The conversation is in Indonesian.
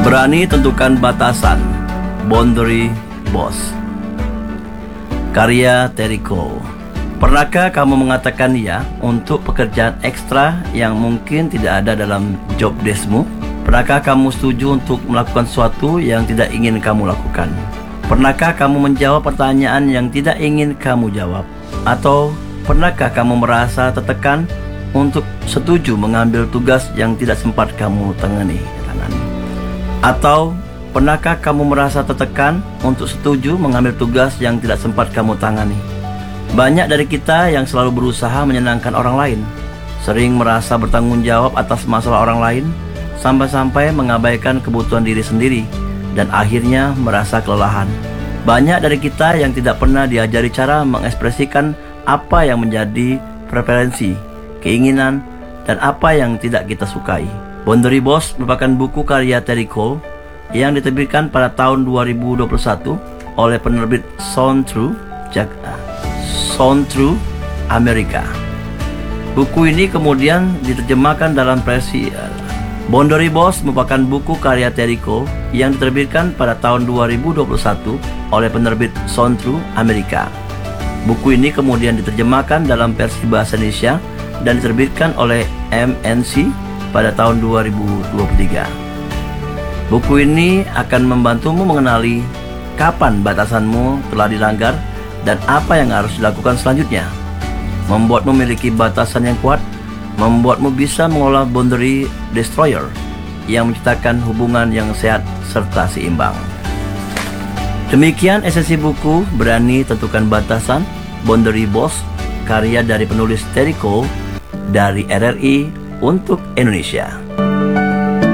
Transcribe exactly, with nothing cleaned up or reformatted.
Berani tentukan batasan. Boundary Boss. Karya Terry Cole. Pernahkah kamu mengatakan ya untuk pekerjaan ekstra yang mungkin tidak ada dalam job deskmu? Pernahkah kamu setuju untuk melakukan sesuatu yang tidak ingin kamu lakukan? Pernahkah kamu menjawab pertanyaan yang tidak ingin kamu jawab? Atau pernahkah kamu merasa tertekan untuk setuju mengambil tugas yang tidak sempat kamu tangani? Atau pernahkah kamu merasa tertekan untuk setuju mengambil tugas yang tidak sempat kamu tangani? Banyak dari kita yang selalu berusaha menyenangkan orang lain, sering merasa bertanggung jawab atas masalah orang lain, sampai-sampai mengabaikan kebutuhan diri sendiri, dan akhirnya merasa kelelahan. Banyak dari kita yang tidak pernah diajari cara mengekspresikan apa yang menjadi preferensi, keinginan, dan apa yang tidak kita sukai. Boundary Boss merupakan buku karya Terry Cole yang diterbitkan pada tahun dua ribu dua puluh satu oleh penerbit Sound True, Sound True Amerika. Buku ini kemudian diterjemahkan dalam versi Boundary Boss merupakan buku karya Terry Cole yang diterbitkan pada tahun dua ribu dua puluh satu oleh penerbit Sound True Amerika. Buku ini kemudian diterjemahkan dalam versi bahasa Indonesia dan diterbitkan oleh M N C pada tahun dua ribu dua puluh tiga. Buku ini akan membantumu mengenali kapan batasanmu telah dilanggar dan apa yang harus dilakukan selanjutnya. Membuatmu memiliki batasan yang kuat, membuatmu bisa mengolah boundary destroyer yang menciptakan hubungan yang sehat serta seimbang. Demikian esensi buku Berani Tentukan Batasan, Boundary Boss, karya dari penulis Terry Cole dari R R I untuk Indonesia.